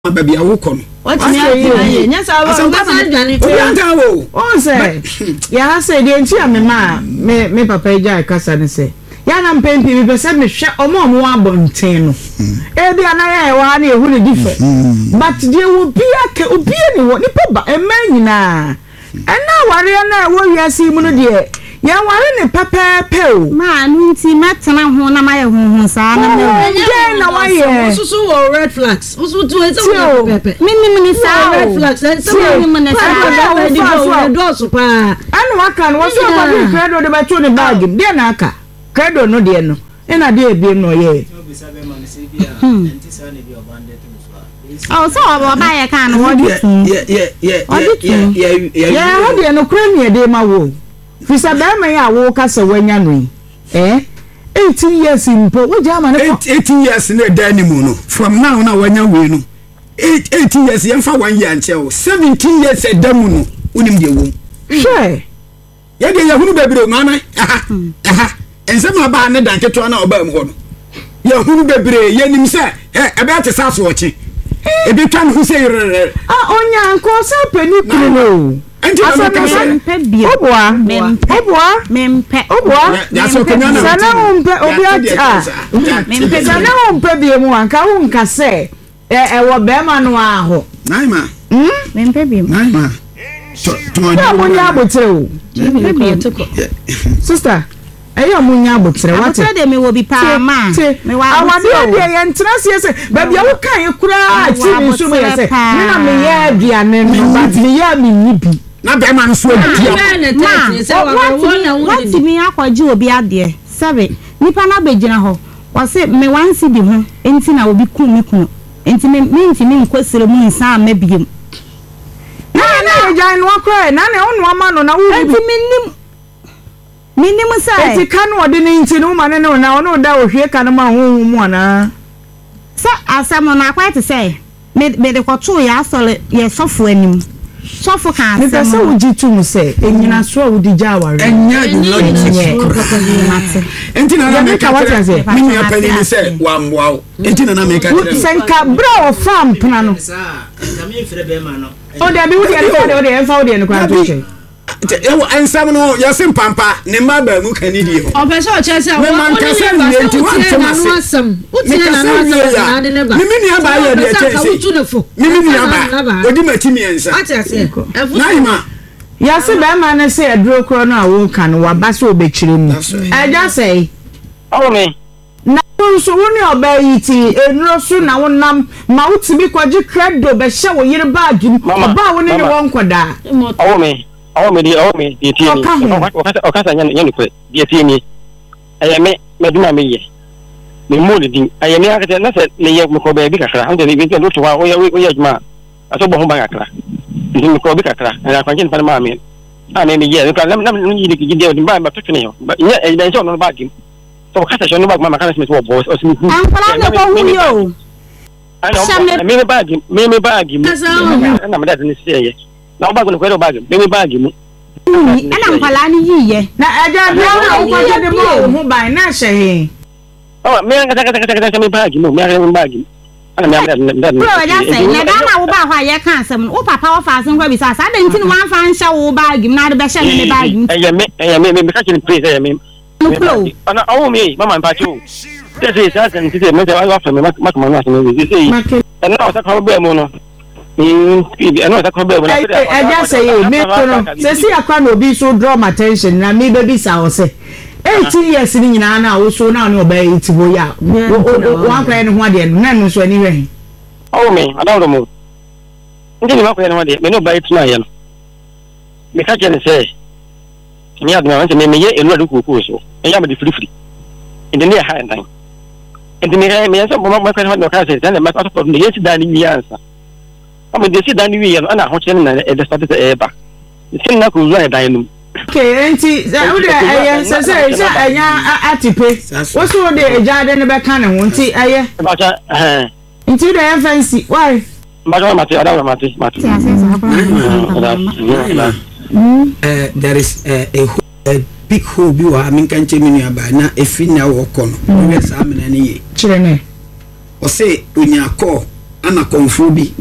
baby awoko no what you nyasa wo o say ya say de nti amema me papa eja kasa ne say ya na mpempi me pese me hwe omo abonten no e bia na ya wa na ehu ne dife but de obi ni wo nipa ba emanyina ena ware na wo wiase mu no de ya ware ne pepepe o ma nu nti metena ho na ma ye honhon saa na me na wa ye susu wo red flags susu tu e so pepe minni saa red flags so minni saa di go do so pa anu aka no so ba bi credo de beto ne bag de na aka credo no de no ina de ebiem no ye oh so ba ye kan no yeah how de no kra mi de ma wo fisa ba ma ya wo kasa wanya no 18 years impo wo jama ne 18 years na danimu no from now na wanya we no 18 years yem fa 1 year nche 17 years edamu no unim de wo sure ya de ya hunu bebire ma na ensema ba ne dan keto na oba mu ho no ya hunu bebire ya nim se ebe ate saso ochi ebi twan hu se yere onya nko sa pani kuru no anti na kasa obwa ya so kenya na sana umpe obi ata mempe sana umpe bi mu anka hu nka se wo be ma no aho naima mempe bi naima to munya abotre o sister eyo munya abotre what abotre de me wo bi pa ma me wa awade de ye ntra se ba bia wo kan ye kura ti mi so me ye se me na me ye aduane no but me ye mi nibi na be ma nso adia what me akwaji obi ade sabe nipa na begina ho wo se me wansi bi ho enti na obi ku me ku enti me nkwesere mu nsa amabiem na eja no akwa na onu ama no na wo enti minnim sai enti kan wo de ne nti no ma ne no na ono da ohwe kan ma honhom mu ana sa asam no akwa te sai me de kwoto ya asole ye sofo anim sofo kan asam me pese wo jitum sai enyina so wo di jaware enya di logic enti na me ka wata sai me ya pani ni sai wa mwa enti na me ka tere senka bra o fam pna no kami fere be ma no o de bi wo de enfa wo de no kwa to che ewo ansam no yasim pampa ne ma ba mu kanidi ho obeso chese wo man kasa ni enti wa asam utie na asam na de ne ba mimi ni aba ya de chese mimi ni aba odi matimi ensa atase naima yasi ba ma ne se aduro kro no awo kan wa ba so obekire mu eja sei me na so woni oba yiti enuro so na wonam ma wutimi kwaji credo be hye wo yire baagi oba woni ne won koda me di tie ni okasa nya ni kwe di tie ni ayame meduma me ye me mo di ayame akata na se ne ye ko be bi kakra ande ni bi do to wa o ye juma aso bo ho ba kakra ndi me ko bi kakra na kwanje ni pa ma me me ye ka nam ni di ki de ba ba to ne yo nya e ben so no ba gi so kasa so no ba ma kana smith wo bo o simi an pala ne ko hu yo me ba gi na me da ni se ye na o bagu no kwero bagu me bagu mu ana mpala ni yiye na aja bia na ko je de mo hu ban na hye me anga me bagu mu me bagu ana me da bro ya say na da na wo ba hwa ye kan asem no o papa wo fa asem kwa bi sa da ntini wan fa nsha wo bagu na de be hye me bagu me ka chini praise me ana o me mama mpacho tese sa kan tese me wa fa me makama na asem me say ana o sa ka be mo no ano ta ko be wona eja say me kono se si akwa no bi so draw my attention na me baby sa o se 18 years ni nyina na wo so na no ba iti bo ya wan kwa ne ho ade na no so ani hwe me adawo mo ndi ni makwa ne ho ade me no ba iti na ye no me ka jene se ni aduna se me ye elu adu kuku so ya me di free inde ne ha ndan inde me so mo makwa ne ho ade ka se dan ma to ne yesi dan ni yansa I'm going to see that new year and I'm watching the started ever. It's not going to die. Okay, auntie, I say, I atipe. What's all the garden about cannon? Won't see, into the fancy. Why? There is a big hole. You are, I mean, can't you mean by now if you now walk on? Yes, I'm in any children. Or say, when you call. ana konfo bi